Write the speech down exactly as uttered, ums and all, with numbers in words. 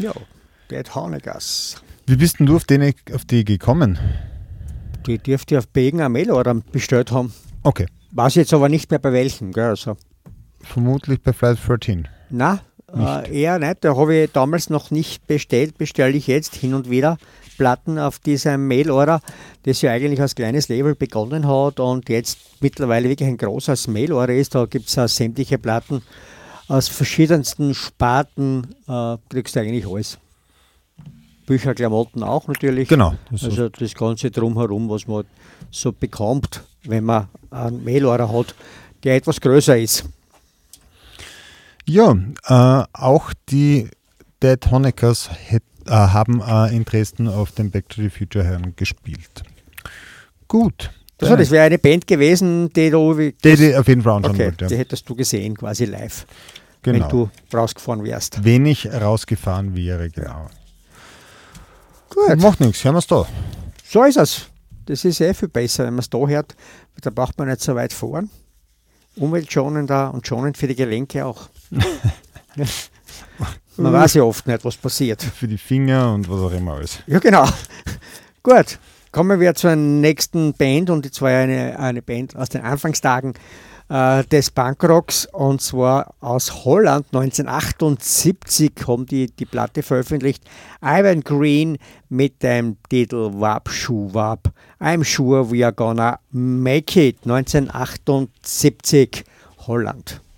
Ja, Dead Honeygas. Wie bist denn du auf die, auf die gekommen? Die dürfte auf Begen eine Mailorder bestellt haben. Okay. Weiß jetzt aber nicht mehr bei welchem. Gell, also. Vermutlich bei Flight dreizehn. Nein, äh, eher nicht. Da habe ich damals noch nicht bestellt. Bestelle ich jetzt hin und wieder Platten auf diesem Mailorder, das ja eigentlich als kleines Label begonnen hat und jetzt mittlerweile wirklich ein großes Mailorder ist. Da gibt es auch sämtliche Platten aus verschiedensten Sparten. Äh, kriegst du eigentlich alles. Bücher, Klamotten auch natürlich. Genau. Das also das Ganze drumherum, was man so bekommt, wenn man einen Mailorder hat, der etwas größer ist. Ja, äh, auch die Dead Honeckers hätt, äh, haben äh, in Dresden auf dem Back to the Future Herren gespielt. Gut. Also das wäre eine Band gewesen, die du... Die, die auf jeden Fall anschauen okay, wollte. Die hättest du gesehen, quasi live, genau. wenn du rausgefahren wärst. Wenn ich rausgefahren wäre, genau. Gut. Macht nichts, hören wir es da. So ist es. Das ist eh viel besser, wenn man es da hört. Da braucht man nicht so weit fahren. Umweltschonender und schonend für die Gelenke auch. Ja. Man weiß ja oft nicht, was passiert. Für die Finger und was auch immer alles. Ja, genau. Gut, kommen wir zur nächsten Band und zwar eine, eine Band aus den Anfangstagen äh, des Punkrocks und zwar aus Holland. neunzehnhundertachtundsiebzig haben die die Platte veröffentlicht. Ivan Green mit dem Titel Wap Shoo Wap. I'm sure we are gonna make it. neunzehnhundertachtundsiebzig, Holland.